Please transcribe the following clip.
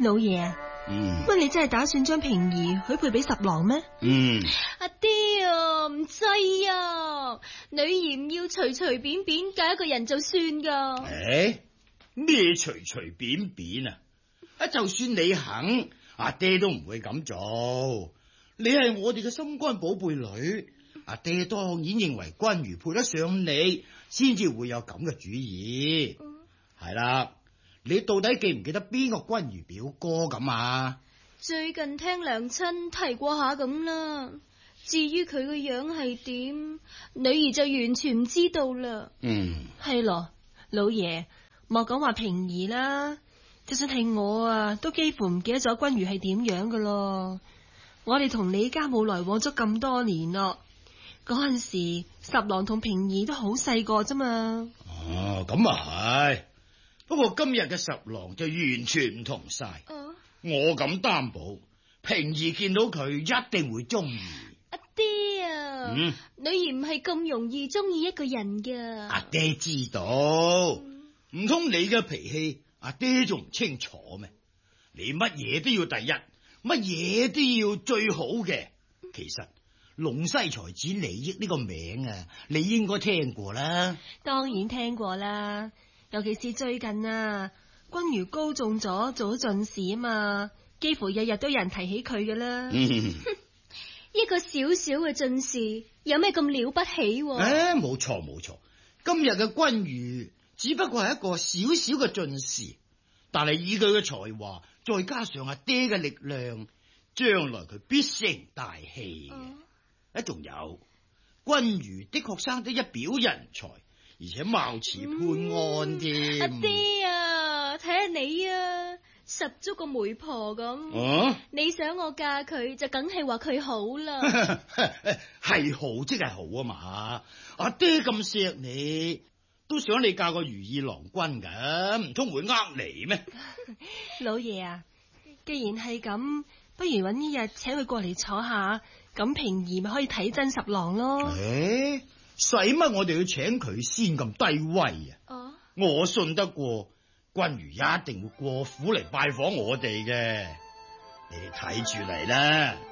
老爺啊，乜你真係打算將平兒許配俾十郎咩？ 阿爹啊，唔制啊，女兒唔要隨隨便便嫁一個人就算噶。 咩隨隨便便啊？就算你肯，阿爹都唔會咁做。你係我哋嘅心肝寶貝女，阿爹當然認為君如配得上你，先至會有咁嘅主意。係啦，你到底記唔記得邊個君如表哥咁啊？ 最近聽娘親提過下咁啦，至於佢個樣係點，女兒就完全唔知道啦。 係咯，老爺莫講話平兒啦，就算係我啊，都幾乎唔記得咗君如係點樣噶咯。我哋同李家冇來往咗咁多年咯，嗰陣時十郎同平兒都好細個啫嘛。 咁啊係，不過今日嘅十郎就完全唔同晒。我敢擔保，平兒見到佢一定會中意。 阿爹啊，女兒唔係咁容易中意一個人噶。 阿爹知道，唔通你嘅脾氣阿爹仲唔清楚咩？你乜嘢都要第一，乜嘢都要最好嘅。其實隴西才子利益呢個名啊，你應該聽過啦。 當然聽過啦，尤其是最近啊，君如高中咗，做咗進士啊嘛，幾乎日日都有人提起佢㗎啦。 一個小小嘅進士有咩咁了不起？ 冇錯冇錯，今日嘅君如只不過係一個小小嘅進士，但係以佢嘅才華，再加上阿爹嘅力量，將來佢必成大器嘅。仲有君如的確生得一表人才，而且貌似潘安添。 阿爹啊，睇下你啊，十足個媒婆咁。你想我嫁佢，就梗係話佢好啦。 係好即係好啊嘛！阿爹咁錫你，都想你嫁個如意郎君噶，唔通會呃你咩？ 老爺啊，既然係咁，不如搵呢日請佢過嚟坐下，咁平兒咪可以睇真十郎咯。 使乜我哋要請佢先咁低威啊？我信得過君如一定會過府嚟拜訪我哋嘅，你哋睇住嚟啦。